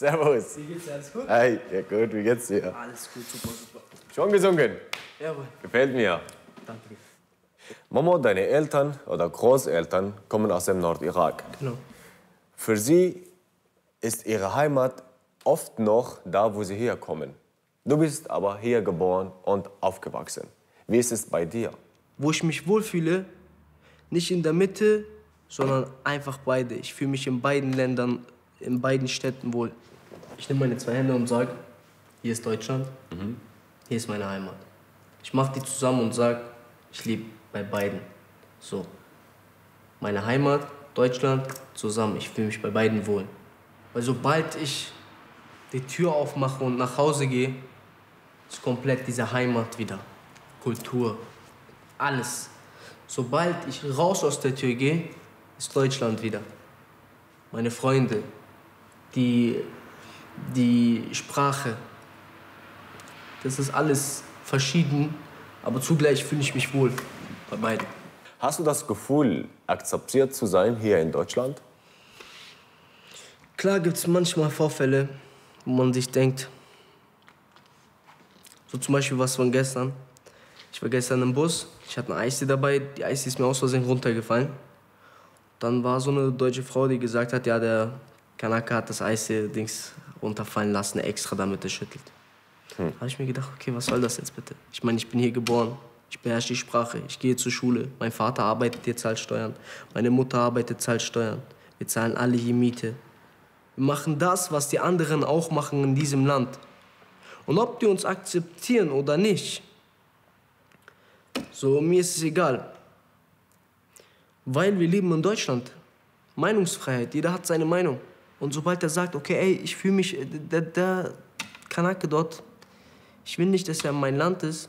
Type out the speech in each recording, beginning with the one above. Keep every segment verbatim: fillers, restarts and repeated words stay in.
Servus. Wie geht's dir? Alles gut? Hey, ja gut, wie geht's dir? Alles gut, super, super. Schon gesungen? Jawohl. Gefällt mir. Danke. Momo, deine Eltern oder Großeltern kommen aus dem Nordirak. Genau. Für sie ist ihre Heimat oft noch da, wo sie herkommen. Du bist aber hier geboren und aufgewachsen. Wie ist es bei dir? Wo ich mich wohlfühle, nicht in der Mitte, sondern einfach beide. Ich fühle mich in beiden Ländern, in beiden Städten wohl. Ich nehme meine zwei Hände und sage, hier ist Deutschland, mhm. hier ist meine Heimat. Ich mache die zusammen und sage, ich lebe bei beiden. So, meine Heimat, Deutschland, zusammen. Ich fühle mich bei beiden wohl. Weil sobald ich die Tür aufmache und nach Hause gehe, ist komplett diese Heimat wieder. Kultur, alles. Sobald ich raus aus der Tür gehe, ist Deutschland wieder. Meine Freunde, die, die Sprache, das ist alles verschieden, aber zugleich fühle ich mich wohl bei beiden. Hast du das Gefühl, akzeptiert zu sein hier in Deutschland? Klar gibt es manchmal Vorfälle, wo man sich denkt, so zum Beispiel was von gestern. Ich war gestern im Bus, ich hatte eine Eistee dabei, die Eistee ist mir aus Versehen runtergefallen. Dann war so eine deutsche Frau, die gesagt hat, ja, der Kanake hat das Eistee-Dings runterfallen lassen, extra damit er schüttelt. Hm. Da habe ich mir gedacht, okay, was soll das jetzt bitte? Ich meine, ich bin hier geboren, ich beherrsche die Sprache, ich gehe zur Schule. Mein Vater arbeitet hier, zahlt Steuern. Meine Mutter arbeitet, zahlt Steuern. Wir zahlen alle hier Miete. Wir machen das, was die anderen auch machen in diesem Land. Und ob die uns akzeptieren oder nicht, so, mir ist es egal. Weil wir leben in Deutschland. Meinungsfreiheit, jeder hat seine Meinung. Und sobald er sagt, okay, ey, ich fühle mich, der, der Kanake dort, ich will nicht, dass er mein Land ist,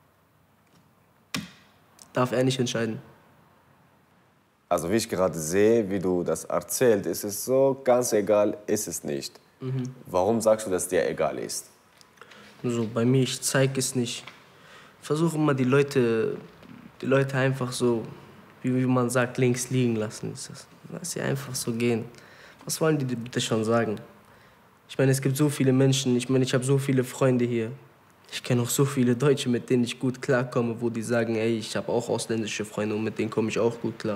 darf er nicht entscheiden. Also wie ich gerade sehe, wie du das erzählst, ist es so, ganz egal ist es nicht. Mhm. Warum sagst du, dass dir egal ist? Also bei mir, ich zeige es nicht. Ich versuche immer die Leute, die Leute einfach so, wie, wie man sagt, links liegen lassen. Lass sie einfach so gehen. Was wollen die bitte schon sagen? Ich meine, es gibt so viele Menschen, ich meine, ich habe so viele Freunde hier. Ich kenne auch so viele Deutsche, mit denen ich gut klarkomme, wo die sagen, ey, ich habe auch ausländische Freunde und mit denen komme ich auch gut klar.